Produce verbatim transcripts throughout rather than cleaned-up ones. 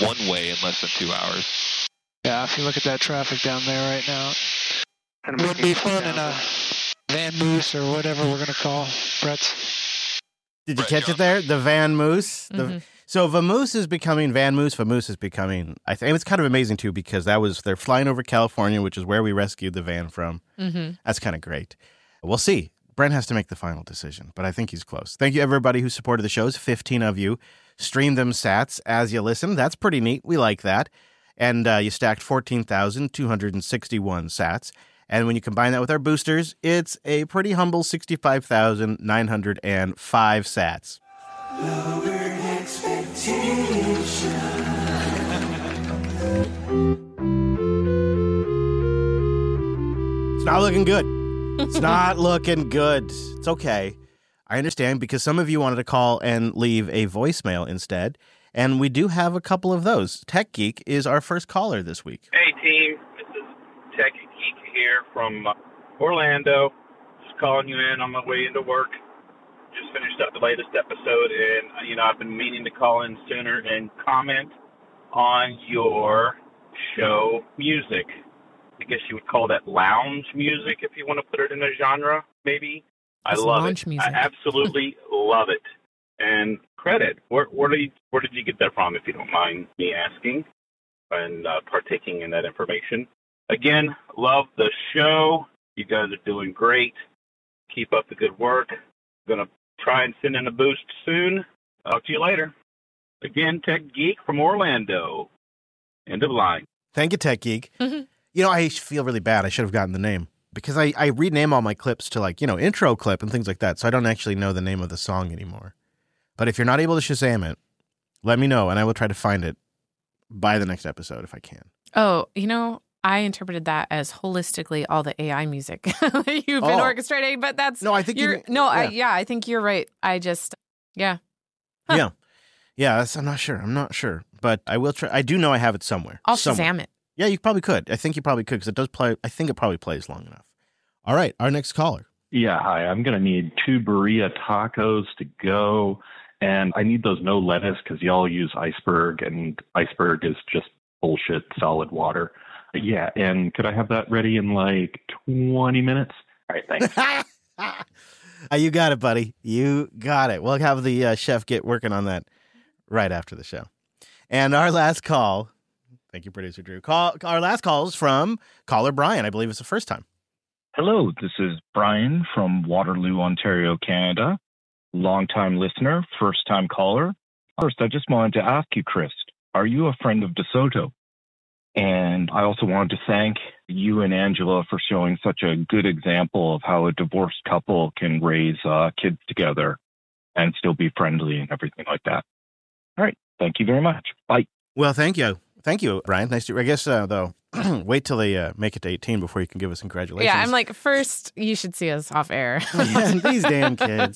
one way in less than two hours. Yeah, if you look at that traffic down there right now, Kind it of would be fun in a Van Moose or whatever we're going to call Brett's. Did you Brett catch it Johnson. there? The Van Moose. The, Mhm. So Vamoose is becoming Van Moose. Vamoose is becoming. I think it's kind of amazing too because that was they're flying over California, which is where we rescued the van from. Mm-hmm. That's kind of great. We'll see. Brent has to make the final decision, but I think he's close. Thank you, everybody who supported the shows. fifteen of you. Stream them sats as you listen. That's pretty neat. We like that. And uh, you stacked fourteen thousand two hundred sixty-one sats. And when you combine that with our boosters, it's a pretty humble sixty-five thousand nine hundred five sats. It's not looking good. It's not looking good. It's okay. I understand because some of you wanted to call and leave a voicemail instead, and we do have a couple of those. Tech Geek is our first caller this week. Hey, team. This is Tech Geek here from uh, Orlando. Just calling you in on my way into work. Just finished up the latest episode, and, uh, you know, I've been meaning to call in sooner and comment on your show music. I guess you would call that lounge music if you want to put it in a genre, maybe. I It's love lounge it. music. I absolutely love it. And credit. Where, where, did you, where did you get that from, if you don't mind me asking and uh, partaking in that information? Again, love the show. You guys are doing great. Keep up the good work. Going to try and send in a boost soon. Talk to you later. Again, Tech Geek from Orlando. End of line. Thank you, Tech Geek. Mhm. You know, I feel really bad. I should have gotten the name because I, I rename all my clips to like, you know, intro clip and things like that. So I don't actually know the name of the song anymore. But if you're not able to Shazam it, let me know and I will try to find it by the next episode if I can. Oh, you know, I interpreted that as holistically all the A I music that you've been Oh. orchestrating, but that's No, I think you you're mean- no, I, yeah. yeah, I think you're right. I just, yeah, Huh. Yeah. Yeah, that's, I'm not sure. I'm not sure. But I will try. I do know I have it somewhere. I'll somewhere. Shazam it. Yeah, you probably could. I think you probably could because it does play. I think it probably plays long enough. All right, our next caller. Yeah, hi. I'm going to need two burrito tacos to go. And I need those no lettuce because y'all use iceberg, and iceberg is just bullshit solid water. Yeah, and could I have that ready in like twenty minutes? All right, thanks. Uh, you got it, buddy. You got it. We'll have the uh, chef get working on that right after the show. And our last call, thank you, producer Drew. Call, our last call is from caller Brian. I believe it's the first time. Hello, this is Brian from Waterloo, Ontario, Canada. Longtime listener, first-time caller. First, I just wanted to ask you, Chris, are you a friend of DeSoto? And I also wanted to thank you and Angela for showing such a good example of how a divorced couple can raise uh, kids together and still be friendly and everything like that. All right. Thank you very much. Bye. Well, thank you. Thank you, Brian. Nice to, I guess, uh, though, wait till they uh, make it to eighteen before you can give us congratulations. Yeah, I'm like, first, you should see us off air. Yeah, these damn kids.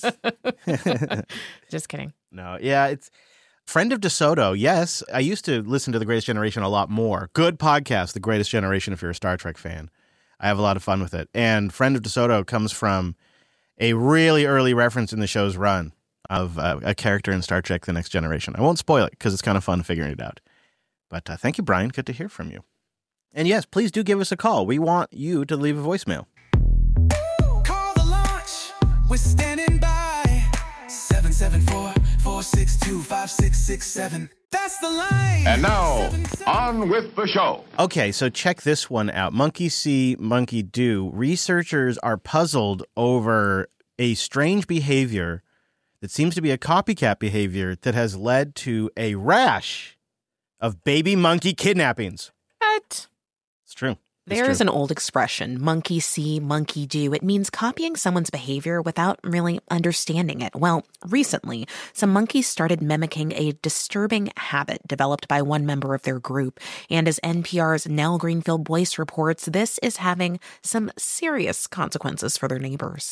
Just kidding. No, yeah, it's friend of DeSoto. Yes, I used to listen to The Greatest Generation a lot more. Good podcast, The Greatest Generation, if you're a Star Trek fan. I have a lot of fun with it. And friend of DeSoto comes from a really early reference in the show's run of uh, a character in Star Trek The Next Generation. I won't spoil it because it's kind of fun figuring it out. But uh, thank you, Brian. Good to hear from you. And yes, please do give us a call. We want you to leave a voicemail. Call the launch. We're standing by. seven seven four, four six two, five six six seven. That's the line. And now, on with the show. Okay, so check this one out. Monkey see, monkey do. Researchers are puzzled over a strange behavior that seems to be a copycat behavior that has led to a rash of baby monkey kidnappings. What? It's true. It's There true. is an old expression, monkey see, monkey do. It means copying someone's behavior without really understanding it. Well, recently, some monkeys started mimicking a disturbing habit developed by one member of their group. And as N P R's Nell Greenfield Boyce reports, this is having some serious consequences for their neighbors.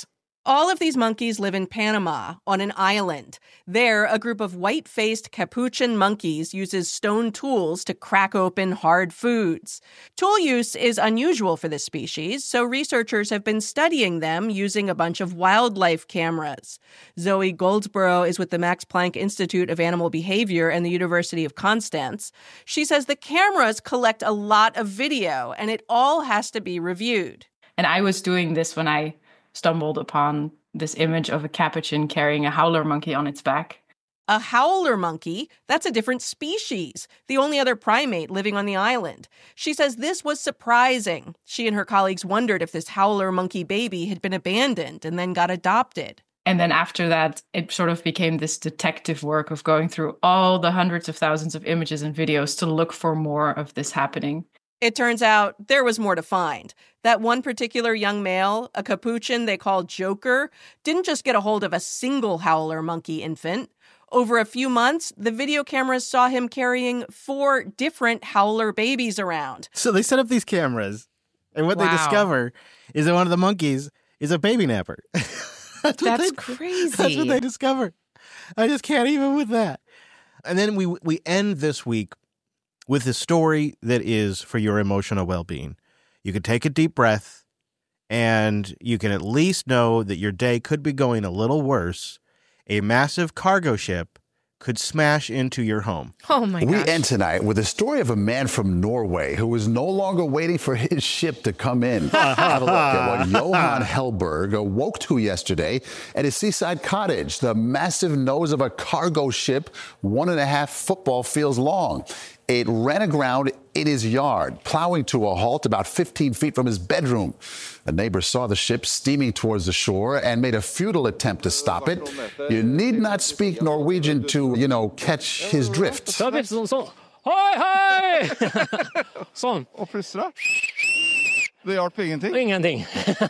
All of these monkeys live in Panama, on an island. There, a group of white-faced capuchin monkeys uses stone tools to crack open hard foods. Tool use is unusual for this species, so researchers have been studying them using a bunch of wildlife cameras. Zoe Goldsborough is with the Max Planck Institute of Animal Behavior and the University of Konstanz. She says the cameras collect a lot of video, and it all has to be reviewed. And I was doing this when I stumbled upon this image of a capuchin carrying a howler monkey on its back. A howler monkey? That's a different species, the only other primate living on the island. She says this was surprising. She and her colleagues wondered if this howler monkey baby had been abandoned and then got adopted. And then after that, it sort of became this detective work of going through all the hundreds of thousands of images and videos to look for more of this happening. It turns out there was more to find. That one particular young male, a capuchin they called Joker, didn't just get a hold of a single howler monkey infant. Over a few months, the video cameras saw him carrying four different howler babies around. So they set up these cameras, and what Wow. they discover is that one of the monkeys is a baby napper. That's, what That's they, crazy. That's what they discover. I just can't even with that. And then we we end this week with a story that is for your emotional well-being. You could take a deep breath, and you can at least know that your day could be going a little worse. A massive cargo ship could smash into your home. Oh, my We gosh. end tonight with a story of a man from Norway who was no longer waiting for his ship to come in. Have a look at what Johan Hellberg awoke to yesterday at his seaside cottage, the massive nose of a cargo ship, one and a half football fields long. It ran aground in his yard, plowing to a halt about fifteen feet from his bedroom. A neighbor saw the ship steaming towards the shore and made a futile attempt to stop it. You need not speak Norwegian to, you know, catch his drift. Sånn. Hei, hei! Sånn. Og plutselig det hjalp ingenting. Ingenting.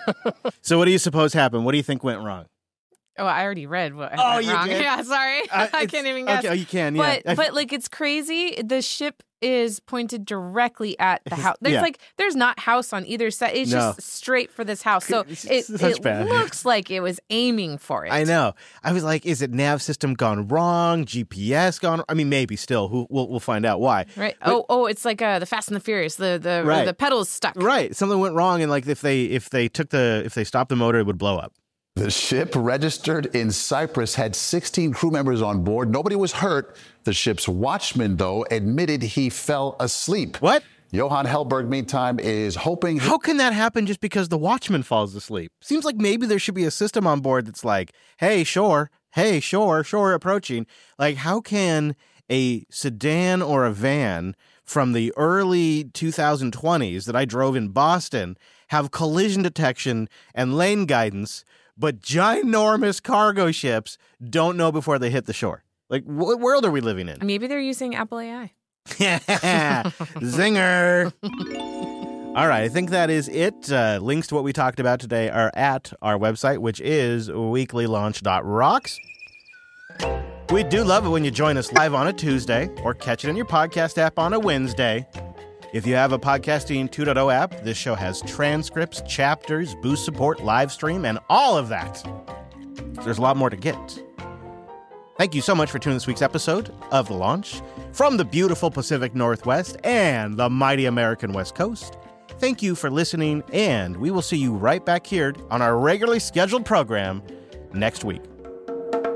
So what do you suppose happened? What do you think went wrong? Oh, I already read what Oh, went you wrong. did? Yeah, sorry. Uh, I it's- can't even guess. okay, oh, you can, yeah. But, but like, it's crazy. The ship is pointed directly at the house. There's Yeah. like, there's not house on either side. It's No. just straight for this house. So It's it, such it bad. looks like it was aiming for it. I know. I was like, is it nav system gone wrong? G P S gone? I mean, maybe still. Who we'll we'll find out why. Right. But- oh, oh, it's like uh, the Fast and the Furious. The the Right. the pedal's stuck. Right. Something went wrong, and like if they if they took the if they stopped the motor, it would blow up. The ship, registered in Cyprus, had sixteen crew members on board. Nobody was hurt. The ship's watchman, though, admitted he fell asleep. What? Johan Hellberg, meantime, is hoping... How can that happen just because the watchman falls asleep? Seems like maybe there should be a system on board that's like, hey, shore, hey, shore, shore approaching. Like, how can a sedan or a van from the early twenty twenties that I drove in Boston have collision detection and lane guidance, but ginormous cargo ships don't know before they hit the shore? Like, what world are we living in? Maybe they're using Apple A I. Zinger. All right, I think that is it. Uh, links to what we talked about today are at our website, which is weekly launch dot rocks. We do love it when you join us live on a Tuesday or catch it in your podcast app on a Wednesday. If you have a Podcasting two point oh app, this show has transcripts, chapters, boost support, live stream, and all of that. There's a lot more to get. Thank you so much for tuning this week's episode of The Launch. From the beautiful Pacific Northwest and the mighty American West Coast, thank you for listening, and we will see you right back here on our regularly scheduled program next week.